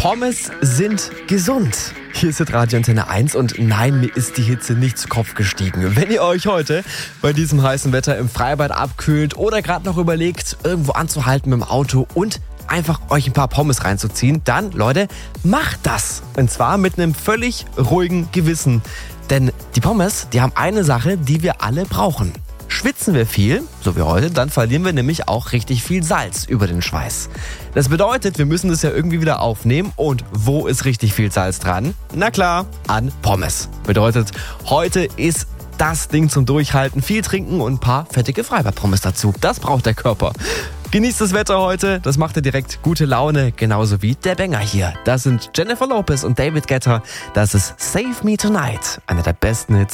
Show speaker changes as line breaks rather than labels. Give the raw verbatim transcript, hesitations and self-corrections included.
Pommes sind gesund. Hier ist Radio Antenne eins und nein, mir ist die Hitze nicht zu Kopf gestiegen. Wenn ihr euch heute bei diesem heißen Wetter im Freibad abkühlt oder gerade noch überlegt, irgendwo anzuhalten mit dem Auto und einfach euch ein paar Pommes reinzuziehen, dann, Leute, macht das. Und zwar mit einem völlig ruhigen Gewissen. Denn die Pommes, die haben eine Sache, die wir alle brauchen. Schwitzen wir viel, so wie heute, dann verlieren wir nämlich auch richtig viel Salz über den Schweiß. Das bedeutet, wir müssen das ja irgendwie wieder aufnehmen. Und wo ist richtig viel Salz dran? Na klar, an Pommes. Bedeutet, heute ist das Ding zum Durchhalten. Viel trinken und ein paar fettige Freibad-Pommes dazu. Das braucht der Körper. Genießt das Wetter heute, das macht dir direkt gute Laune, genauso wie der Banger hier. Das sind Jennifer Lopez und David Guetta. Das ist Save Me Tonight, einer der besten Hits